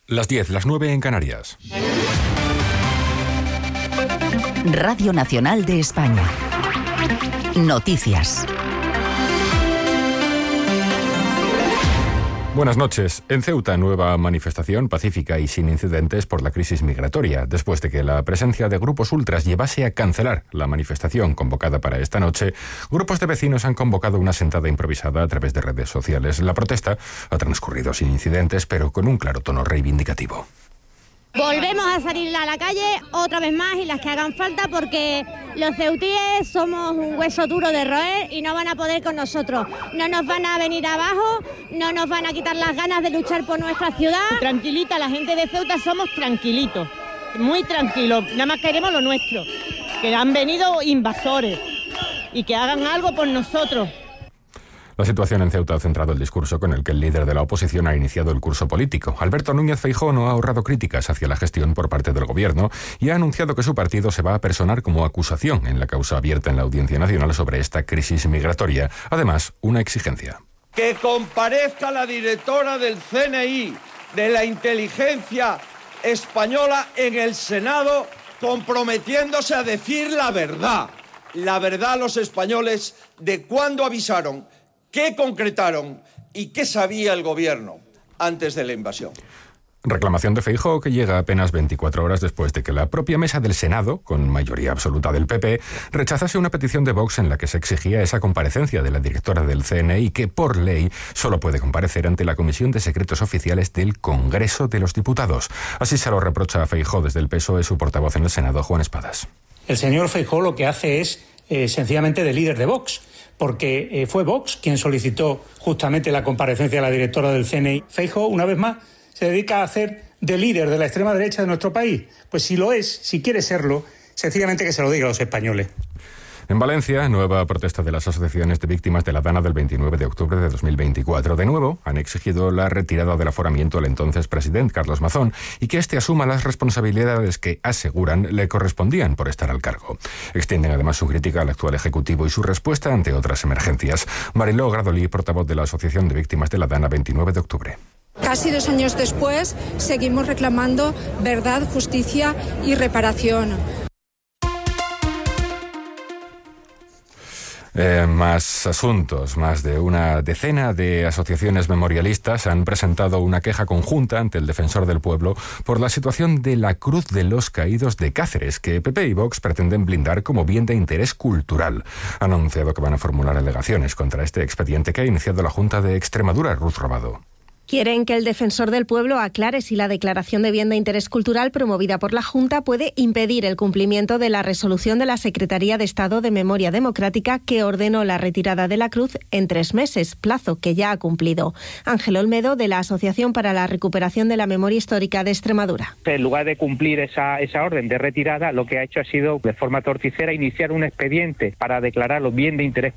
Las 10, las 9 en Canarias. Radio Nacional de España. Noticias. Buenas noches. En Ceuta, nueva manifestación pacífica y sin incidentes por la crisis migratoria, después de que la presencia de grupos ultras llevase a cancelar la manifestación convocada para esta noche. Grupos de vecinos han convocado una sentada improvisada a través de redes sociales. La protesta ha transcurrido sin incidentes, pero con un claro tono reivindicativo. Volvemos a salir a la calle otra vez más y las que hagan falta, porque los ceutíes somos un hueso duro de roer y no van a poder con nosotros. No nos van a venir abajo, no nos van a quitar las ganas de luchar por nuestra ciudad. Tranquilita, la gente de Ceuta somos tranquilitos, muy tranquilos, nada más queremos lo nuestro. Que han venido invasores y que hagan algo por nosotros. La situación en Ceuta ha centrado el discurso con el que el líder de la oposición ha iniciado el curso político. Alberto Núñez Feijóo no ha ahorrado críticas hacia la gestión por parte del gobierno y ha anunciado que su partido se va a personar como acusación en la causa abierta en la Audiencia Nacional sobre esta crisis migratoria. Además, una exigencia. Que comparezca la directora del CNI, de la inteligencia española, en el Senado, comprometiéndose a decir la verdad a los españoles de cuándo avisaron, qué concretaron y qué sabía el gobierno antes de la invasión. Reclamación de Feijóo que llega apenas 24 horas después de que la propia mesa del Senado, con mayoría absoluta del PP, rechazase una petición de Vox en la que se exigía esa comparecencia de la directora del CNI, que por ley solo puede comparecer ante la Comisión de Secretos Oficiales del Congreso de los Diputados. Así se lo reprocha a Feijóo desde el PSOE su portavoz en el Senado, Juan Espadas. El señor Feijóo lo que hace es sencillamente de líder de Vox, porque fue Vox quien solicitó justamente la comparecencia de la directora del CNI. Feijóo, una vez más, se dedica a hacer de líder de la extrema derecha de nuestro país. Pues si lo es, si quiere serlo, sencillamente que se lo diga a los españoles. En Valencia, nueva protesta de las asociaciones de víctimas de la Dana del 29 de octubre de 2024. De nuevo, han exigido la retirada del aforamiento al entonces presidente Carlos Mazón y que éste asuma las responsabilidades que, aseguran, le correspondían por estar al cargo. Extienden además su crítica al actual Ejecutivo y su respuesta ante otras emergencias. Mariló Gradolí, portavoz de la Asociación de Víctimas de la Dana 29 de octubre. Casi 2 años después, seguimos reclamando verdad, justicia y reparación. Más asuntos. Más de una decena de asociaciones memorialistas han presentado una queja conjunta ante el Defensor del Pueblo por la situación de la Cruz de los Caídos de Cáceres, que PP y Vox pretenden blindar como bien de interés cultural. Han anunciado que van a formular alegaciones contra este expediente que ha iniciado la Junta de Extremadura, Ruth Robado. Quieren que el Defensor del Pueblo aclare si la declaración de bien de interés cultural promovida por la Junta puede impedir el cumplimiento de la resolución de la Secretaría de Estado de Memoria Democrática que ordenó la retirada de la cruz en 3 meses, plazo que ya ha cumplido. Ángel Olmedo, de la Asociación para la Recuperación de la Memoria Histórica de Extremadura. En lugar de cumplir esa orden de retirada, lo que ha hecho ha sido, de forma torticera, iniciar un expediente para declararlo bien de interés